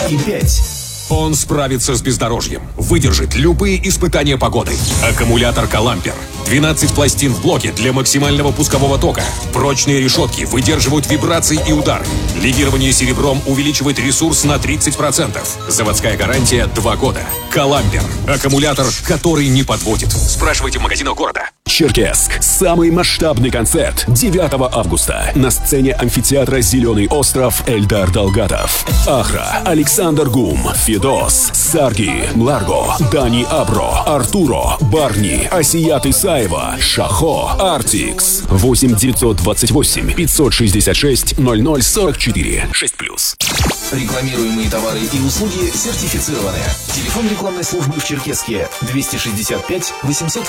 и 5. Он справится с бездорожьем, выдержит любые испытания погоды. Аккумулятор «Калампер». 12 пластин в блоке для максимального пускового тока. Прочные решетки выдерживают вибрации и удары. Легирование серебром увеличивает ресурс на 30%. Заводская гарантия 2 года. «Калампер». Аккумулятор, который не подводит. Спрашивайте в магазинах города. Черкесск. Самый масштабный концерт 9 августа. На сцене амфитеатра «Зеленый остров» Эльдар Далгатов. Ахра, Александр Гум, Федос, Сарги, Мларго, Дани Абро, Артуро, Барни, Асият Исаева, Шахо, Артикс. 8 928 566 0044 6+. Рекламируемые товары и услуги сертифицированы. Телефон рекламной службы в Черкесске 265 800